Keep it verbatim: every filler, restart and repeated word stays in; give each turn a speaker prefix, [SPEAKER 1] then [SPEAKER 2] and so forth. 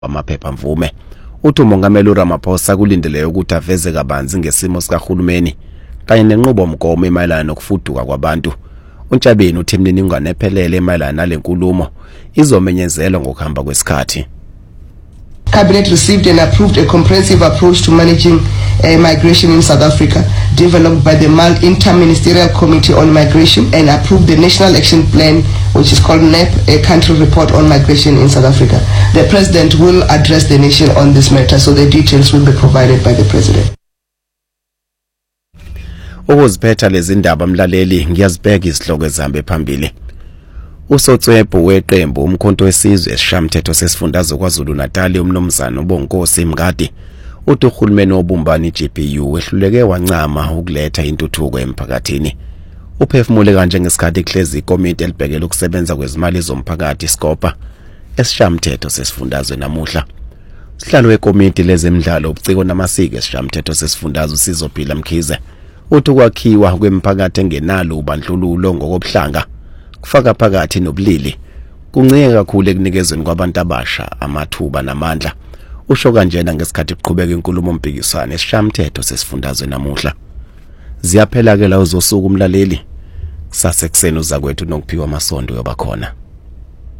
[SPEAKER 1] amaphepha mvume. Uthi umongameli uRamaphosa kulindele ukuthi aveze kabanzi ngesimo sikahulumeni kanye nenqubomgomo emayelana nokufuduka kwabantu. uNtshabeni uthi imininingwane ephelele emayelana nalenkulumo izomenyezelwa ngokuhamba kwesikhathi.
[SPEAKER 2] Cabinet received and approved a comprehensive approach to managing uh, migration in South Africa, developed by the Inter-Ministerial Committee on Migration, and approved the National Action Plan, which is called N A P, a country report on migration in South Africa. The President will address the nation on this matter, so the details will be provided by the President.
[SPEAKER 1] Ukuziphetha lezi ndaba mlaleli ngiyazibheka isihloko ezihambe phambili. Usotswebhu weqembu umkhonto wesizwe esishamthetho sesifundazwe kwaZulu Natal umnomzana uBonkosi Mngadi uthi uhulumeni wobumbani i-G B U wehluleke wancama ukuletha intuthuko emphakathini. Uphefumule kanje ngesikhathi kuhlezi ikomiti elibhekela ukusebenza kwezimali zomphakathi Scopa esishamthetho sesifundazwe namuhla. Sihlalo wekomiti lezemidlalo ubuciko namasiko esishamthetho sesifundazwe Sizophila Mkhize uthi kwakhiwa kwemiphakathi engenalo ubandlululo ngokobuhlanga kufaka phakathi nobulili kuncike kakhulu ekunikezweni kwabantu abasha amathuba namandla. Usho kanjena ngesikhathi kuqhubeka inkulumo mpikiswano esishamthetho sesifundazwe namuhla. Ziyaphela ke la uzosuku umlaleli sasekuseni uzakwethu nokuphiwa amasondo yobakhona.